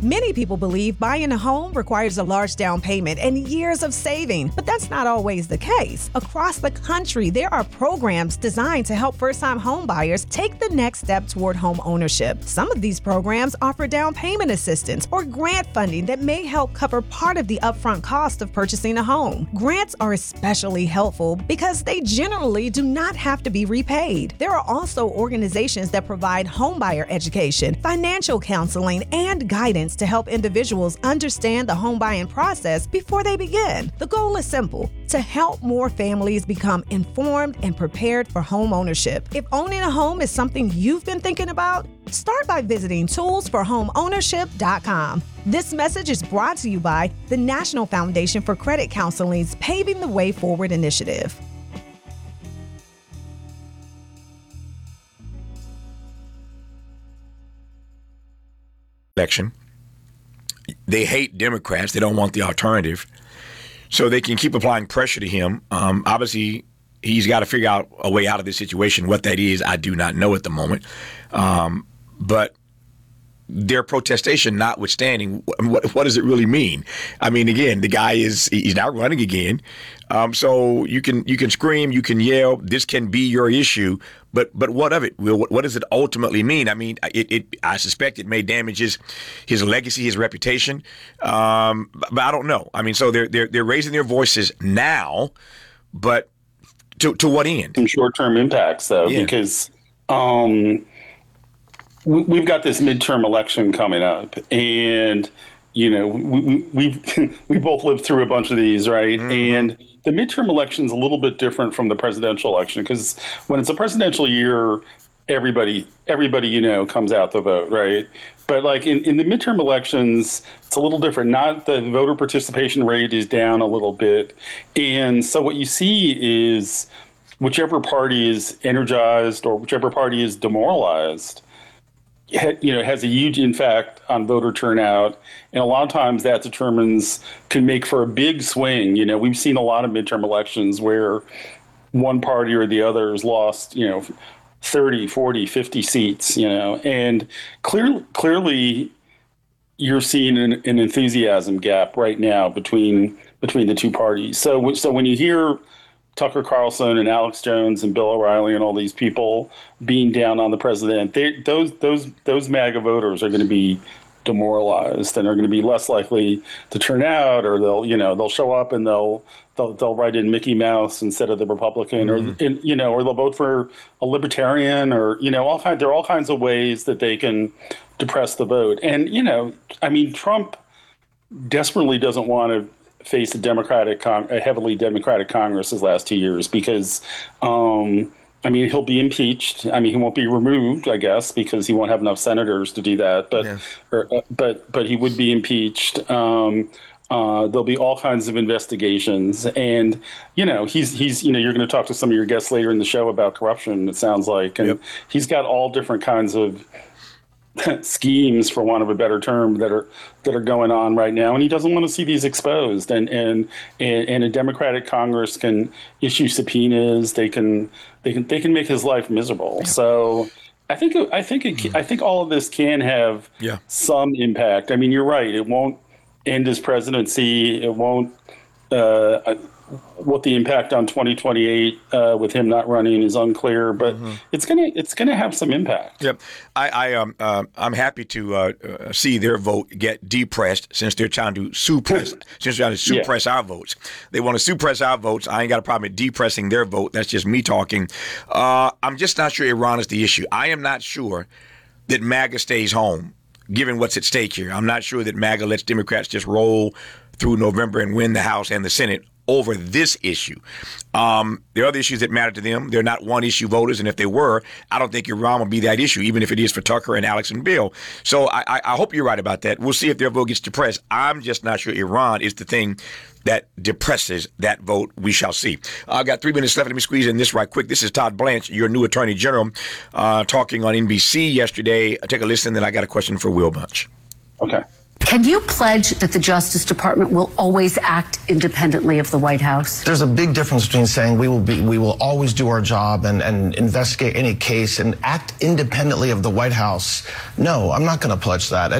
Many people believe buying a home requires a large down payment and years of saving, but that's not always the case. Across the country, there are programs designed to help first-time home buyers take the next step toward home ownership. Some of these programs offer down payment assistance or grant funding that may help cover part of the upfront cost of purchasing a home. Grants are especially helpful because they generally do not have to be repaid. There are also organizations that provide homebuyer education, financial counseling, and guidance to help individuals understand the home buying process before they begin. The goal is simple: to help more families become informed and prepared for home ownership. If owning a home is something you've been thinking about, start by visiting toolsforhomeownership.com. This message is brought to you by the National Foundation for Credit Counseling's Paving the Way Forward initiative. Election. They hate Democrats. They don't want the alternative. So they can keep applying pressure to him. Obviously, he's got to figure out a way out of this situation. What that is, I do not know at the moment. But their protestation notwithstanding, what does it really mean? I mean, again, the guy he's not running again. So you can scream, you can yell, this can be your issue, but what of it? What does it ultimately mean? I mean, I suspect it may damage his legacy, his reputation, but I don't know. I mean, so they're raising their voices now, but to what end? Some short-term impacts, though, because we've got this midterm election coming up, and we both lived through a bunch of these, right? Mm-hmm. And the midterm election is a little bit different from the presidential election, because when it's a presidential year, everybody comes out to vote, right? But like in the midterm elections, it's a little different. Not the voter participation rate is down a little bit, and so what you see is whichever party is energized or whichever party is demoralized, has a huge impact on voter turnout. And a lot of times that can make for a big swing. We've seen a lot of midterm elections where one party or the other has lost, 30, 40, 50 seats, and clearly you're seeing an enthusiasm gap right now between the two parties. So when you hear Tucker Carlson and Alex Jones and Bill O'Reilly and all these people being down on the president, those MAGA voters are going to be demoralized and are going to be less likely to turn out, or they'll show up and they'll write in Mickey Mouse instead of the Republican, mm-hmm. or they'll vote for a libertarian, or there are all kinds of ways that they can depress the vote. And Trump desperately doesn't want to face a heavily Democratic Congress his last 2 years, because he'll be impeached. He won't be removed, I guess, because he won't have enough senators to do that. But he would be impeached. There'll be all kinds of investigations, and he's you're going to talk to some of your guests later in the show about corruption, it sounds like, and he's got all different kinds of schemes, for want of a better term, that are going on right now, and he doesn't want to see these exposed. And a Democratic Congress can issue subpoenas. They can make his life miserable. Yeah. So I think all of this can have some impact. You're right. It won't end his presidency. It won't. What the impact on 2028 with him not running is unclear, but mm-hmm. it's gonna have some impact. Yep, I'm happy to see their vote get depressed, since they're trying to suppress our votes. They want to suppress our votes. I ain't got a problem with depressing their vote. That's just me talking. I'm just not sure Iran is the issue. I am not sure that MAGA stays home, given what's at stake here. I'm not sure that MAGA lets Democrats just roll through November and win the House and the Senate over this issue. There are other issues that matter to them. They're not one-issue voters, and if they were, I don't think Iran would be that issue, even if it is for Tucker and Alex and Bill. So I hope you're right about that. We'll see if their vote gets depressed. I'm just not sure Iran is the thing that depresses that vote. We shall see. I've got 3 minutes left. Let me squeeze in this right quick. This is Todd Blanche, your new Attorney General, talking on NBC yesterday. Take a listen, then I got a question for Will Bunch. Okay. Can you pledge that the Justice Department will always act independently of the White House? There's a big difference between saying we will always do our job and investigate any case and act independently of the White House. No, I'm not going to pledge that.